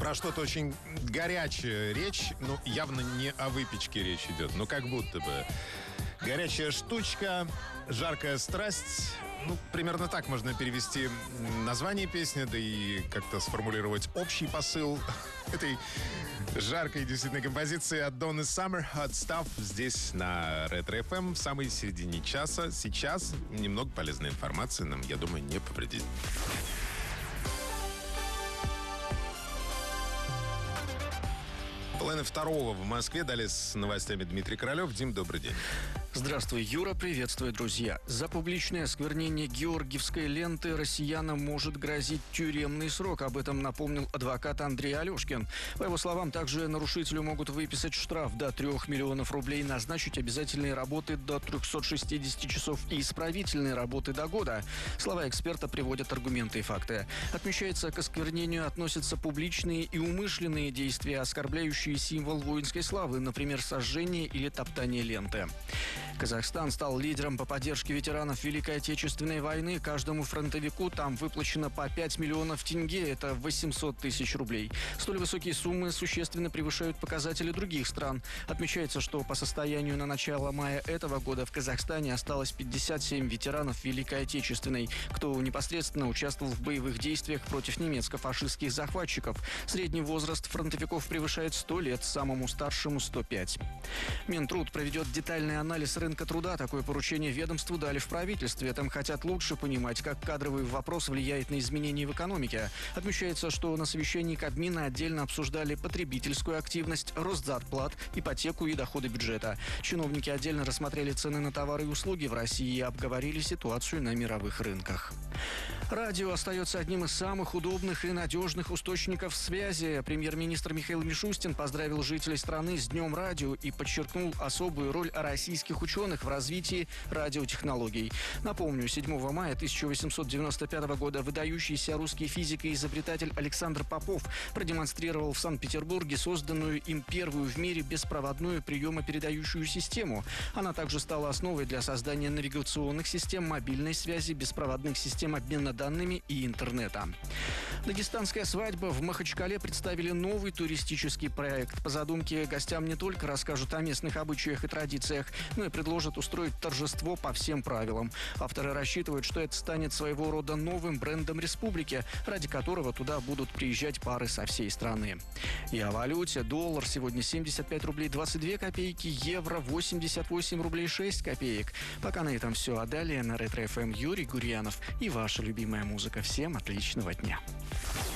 про что-то очень горячее речь. Ну, явно не о выпечке речь идет, но как будто бы. Горячая штучка, жаркая страсть. Ну, примерно так можно перевести название песни, да и как-то сформулировать общий посыл этой жаркой действительно композиции от Donna Summer, Hot Stuff, здесь на Ретро FM в самой середине часа. Сейчас немного полезной информации нам, я думаю, не повредит. Половина второго в Москве. Далее с новостями Дмитрий Королев. Дим, добрый день. Здравствуй, Юра. Приветствую, друзья. За публичное осквернение георгиевской ленты россиянам может грозить тюремный срок. Об этом напомнил адвокат Андрей Алешкин. По его словам, также нарушителю могут выписать штраф до 3 миллионов рублей, назначить обязательные работы до 360 часов и исправительные работы до года. Слова эксперта приводят аргументы и факты. Отмечается, к осквернению относятся публичные и умышленные действия, оскорбляющие символ воинской славы, например, сожжение или топтание ленты. Казахстан стал лидером по поддержке ветеранов Великой Отечественной войны. Каждому фронтовику там выплачено по 5 миллионов тенге, это 800 тысяч рублей. Столь высокие суммы существенно превышают показатели других стран. Отмечается, что по состоянию на начало мая этого года в Казахстане осталось 57 ветеранов Великой Отечественной, кто непосредственно участвовал в боевых действиях против немецко-фашистских захватчиков. Средний возраст фронтовиков превышает 100 лет, самому старшему 105. Минтруд проведет детальный анализ рынка труда. Такое поручение ведомству дали в правительстве. Там хотят лучше понимать, как кадровый вопрос влияет на изменения в экономике. Отмечается, что на совещании Кабмина отдельно обсуждали потребительскую активность, рост зарплат, ипотеку и доходы бюджета. Чиновники отдельно рассмотрели цены на товары и услуги в России и обговорили ситуацию на мировых рынках. Радио остается одним из самых удобных и надежных источников связи. Премьер-министр Михаил Мишустин поздравил жителей страны с Днем радио и подчеркнул особую роль российских ученых в развитии радиотехнологий. Напомню, 7 мая 1895 года выдающийся русский физик и изобретатель Александр Попов продемонстрировал в Санкт-Петербурге созданную им первую в мире беспроводную приемопередающую систему. Она также стала основой для создания навигационных систем мобильной связи, беспроводных систем обмена данными и интернета. Дагестанская свадьба в Махачкале представили новый туристический проект. По задумке, гостям не только расскажут о местных обычаях и традициях, но и предложат устроить торжество по всем правилам. Авторы рассчитывают, что это станет своего рода новым брендом республики, ради которого туда будут приезжать пары со всей страны. И о валюте. Доллар сегодня 75 рублей 22 копейки, евро 88 рублей 6 копеек. Пока на этом все. А далее на Ретро FM Юрий Гурьянов и ваша любимая музыка. Всем отличного дня.